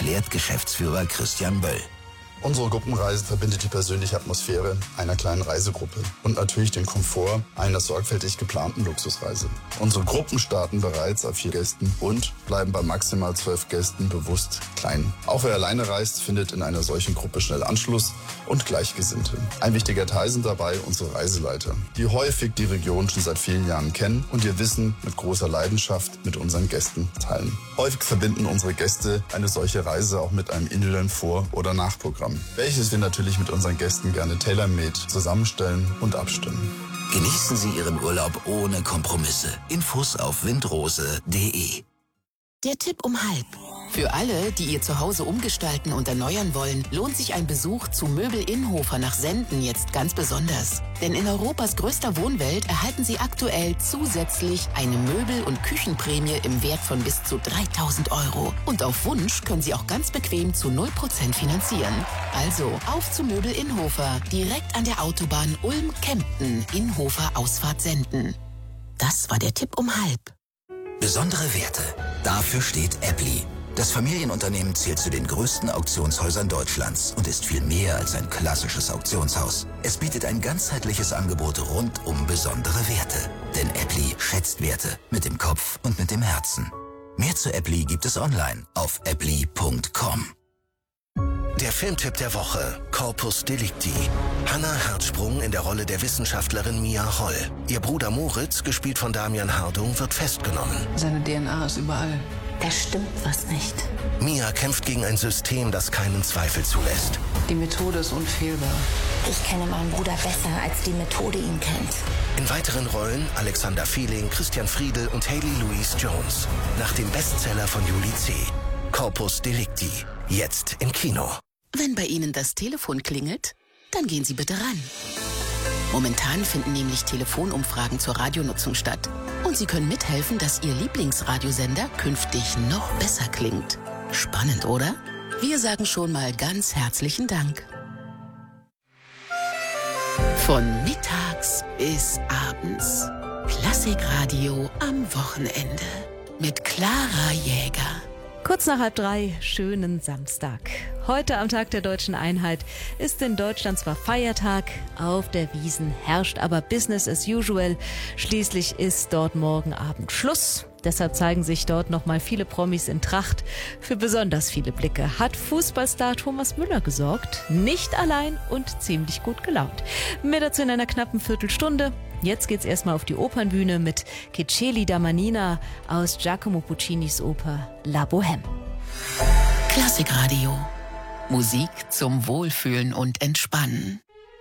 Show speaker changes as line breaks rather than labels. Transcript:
erklärt Geschäftsführer Christian Böll.
Unsere Gruppenreise verbindet die persönliche Atmosphäre einer kleinen Reisegruppe und natürlich den Komfort einer sorgfältig geplanten Luxusreise. Unsere Gruppen starten bereits ab 4 Gästen und bleiben bei maximal 12 Gästen bewusst klein. Auch wer alleine reist, findet in einer solchen Gruppe schnell Anschluss und Gleichgesinnte. Ein wichtiger Teil sind dabei unsere Reiseleiter, die häufig die Region schon seit vielen Jahren kennen und ihr Wissen mit großer Leidenschaft mit unseren Gästen teilen. Häufig verbinden unsere Gäste eine solche Reise auch mit einem individuellen Vor- oder Nachprogramm, welches wir natürlich mit unseren Gästen gerne tailor-made zusammenstellen und abstimmen.
Genießen Sie Ihren Urlaub ohne Kompromisse. Infos auf windrose.de.
Der Tipp um halb. Für alle, die ihr Zuhause umgestalten und erneuern wollen, lohnt sich ein Besuch zu Möbel Innhofer nach Senden jetzt ganz besonders. Denn in Europas größter Wohnwelt erhalten Sie aktuell zusätzlich eine Möbel- und Küchenprämie im Wert von bis zu 3.000 €. Und auf Wunsch können Sie auch ganz bequem zu 0% finanzieren. Also auf zu Möbel Innhofer, direkt an der Autobahn Ulm-Kempten, Innhofer Ausfahrt Senden. Das war der Tipp um halb.
Besondere Werte. Dafür steht Appli. Das Familienunternehmen zählt zu den größten Auktionshäusern Deutschlands und ist viel mehr als ein klassisches Auktionshaus. Es bietet ein ganzheitliches Angebot rund um besondere Werte. Denn Appli schätzt Werte mit dem Kopf und mit dem Herzen. Mehr zu Appli gibt es online auf appli.com.
Der Filmtipp der Woche, Corpus Delicti. Hannah Herzsprung in der Rolle der Wissenschaftlerin Mia Holl. Ihr Bruder Moritz, gespielt von Damian Hardung, wird festgenommen.
Seine DNA ist überall.
Da stimmt was nicht.
Mia kämpft gegen ein System, das keinen Zweifel zulässt.
Die Methode ist unfehlbar.
Ich kenne meinen Bruder besser, als die Methode ihn kennt.
In weiteren Rollen Alexander Fehling, Christian Friedel und Hayley Louise Jones. Nach dem Bestseller von Julie C. Corpus Delicti. Jetzt im Kino.
Wenn bei Ihnen das Telefon klingelt, dann gehen Sie bitte ran. Momentan finden nämlich Telefonumfragen zur Radionutzung statt. Und Sie können mithelfen, dass Ihr Lieblingsradiosender künftig noch besser klingt. Spannend, oder? Wir sagen schon mal ganz herzlichen Dank. Von mittags bis abends. Klassikradio am Wochenende. Mit Clara Jäger.
Kurz nach 2:30, schönen Samstag. Heute am Tag der Deutschen Einheit ist in Deutschland zwar Feiertag, auf der Wiesn herrscht aber Business as usual. Schließlich ist dort morgen Abend Schluss. Deshalb zeigen sich dort nochmal viele Promis in Tracht. Für besonders viele Blicke hat Fußballstar Thomas Müller gesorgt. Nicht allein und ziemlich gut gelaunt. Mehr dazu in einer knappen Viertelstunde. Jetzt geht's erstmal auf die Opernbühne mit Ceceli da Manina aus Giacomo Puccinis Oper La Bohème.
Klassikradio. Musik zum Wohlfühlen und Entspannen.